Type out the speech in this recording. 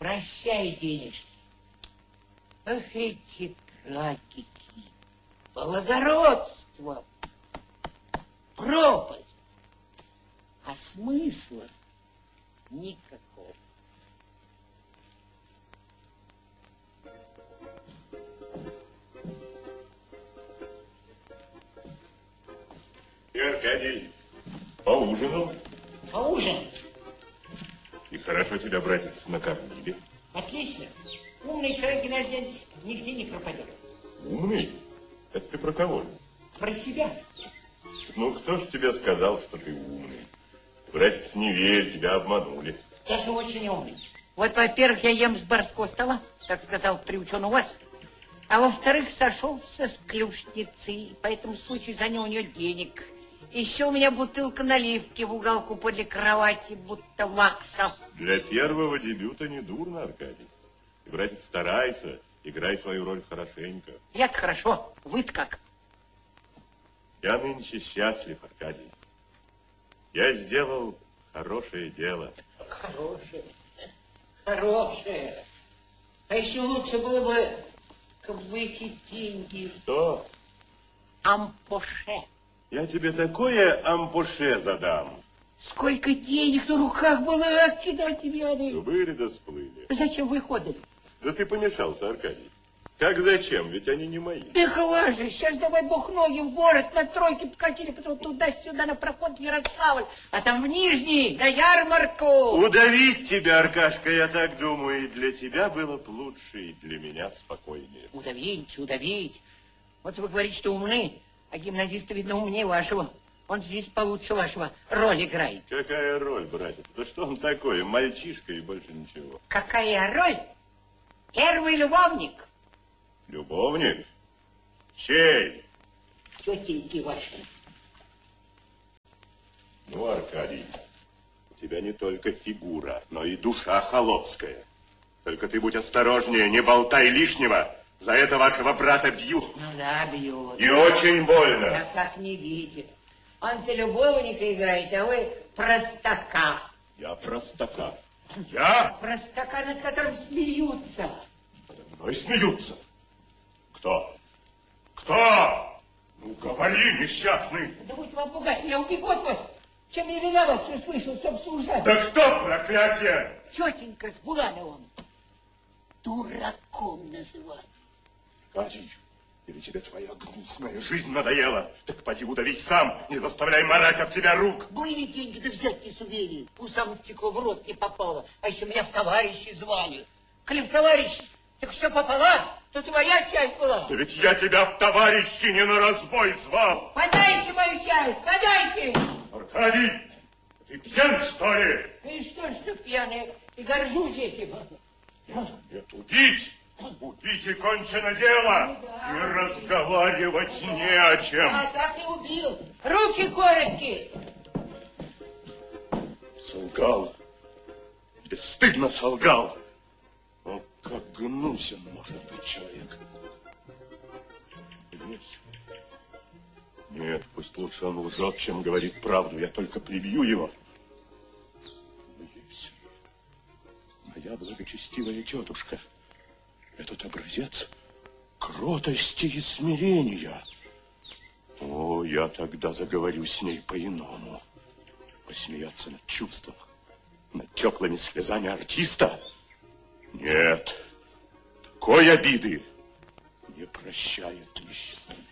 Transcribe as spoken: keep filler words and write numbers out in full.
Прощай, денежки. Ах, эти трагики. Благородство. Пропасть. А смысла никакого. И Аркадий поужинал? Поужинал. И хорошо тебя, братец, накормили. Отлично. Умный человек, Геннадий Леонидович, нигде не пропадет. Умный? Это ты про кого? Про себя. Ну, кто ж тебе сказал, что ты умный? Братец, не верь, тебя обманули. Даже очень умный. Вот, во-первых, я ем с барского стола, так сказал, приучен у вас. А во-вторых, сошелся с клюшницей. По этому случаю занял у нее денег. Еще у меня бутылка наливки в уголку подле кровати, будто вакса. Для первого дебюта не дурно, Аркадий. Ты, братец, старайся, играй свою роль хорошенько. Я-то хорошо, вы-то как? Я нынче счастлив, Аркадий. Я сделал хорошее дело. Хорошее, хорошее. А еще лучше было бы, как бы эти деньги... Что? Ампоше. Я тебе такое ампоше задам. Сколько денег на руках было, а куда тебя они? Были да сплыли. Зачем вы ходили? Да ты помешался, Аркадий. Как зачем? Ведь они не мои. Эх, ладно, сейчас давай бог ноги в город на тройке покатили, потом туда-сюда на проход Ярославль, а там в Нижний, на ярмарку. Удавить тебя, Аркашка, я так думаю, и для тебя было бы лучше, и для меня спокойнее. Удавить, удавить. Вот вы говорите, что умны, а гимназиста, видно, умнее вашего. Он здесь получше вашего роль играет. Какая роль, братец? Да что он такой? Мальчишка и больше ничего. Какая роль? Первый любовник. Любовник? Чей? Тетеньки ваши. Ну, Аркадий, у тебя не только фигура, но и душа холопская. Только ты будь осторожнее, не болтай лишнего. За это вашего брата бьют. Ну да, бьют. И очень больно. Я как не видит. Он-то любовника играет, а вы простака. Я простака. Я? Простака, над которым смеются. Надо мной смеются. Кто? Кто? Ну, говори, несчастный. Да будь вам пугать, меня убегут вас. Чем я виноват, все слышал, все служат. Да кто, проклятие? Тетенька с Булановым. Дураком называют. Аркадий, или тебе твоя гнусная жизнь надоела? Так поди удавись сам, не заставляй марать от тебя рук. Были деньги, да взять не сумели. У самого стекло в рот не попало. А еще меня в товарищи звали. Коли в товарищи, так все пополам, то твоя часть была. Да ведь я тебя в товарищи не на разбой звал. Подайте мою часть, подайте. Аркадий, ты пьян, что ли? И что, что пьяный, и горжусь этим. Нет, убить. Убить и кончено дело. И разговаривать не о чем. А так и убил. Руки короткие. Солгал. Бесстыдно солгал. О, как гнусен может быть человек. Лезь. Нет, пусть лучше он лжет, чем говорит правду. Я только прибью его. Лезь. Моя благочестивая тетушка. Этот образец кротости и смирения. О, я тогда заговорю с ней по-иному. Посмеяться над чувством, над теплыми слезами артиста? Нет, такой обиды не прощает несчастный.